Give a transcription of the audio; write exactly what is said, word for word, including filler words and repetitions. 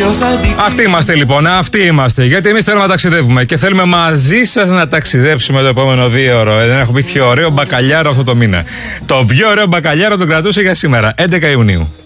Αυτοί είμαστε λοιπόν, αυτοί είμαστε. Γιατί εμείς θέλουμε να ταξιδεύουμε και θέλουμε μαζί σας να ταξιδέψουμε το επόμενο δύο ώρο. Δεν έχω πει πιο ωραίο μπακαλιάρο αυτό το μήνα. Το πιο ωραίο μπακαλιάρο το κρατούσε για σήμερα, έντεκα Ιουνίου.